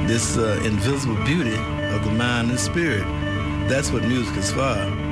this invisible beauty of the mind and spirit. That's what music is for.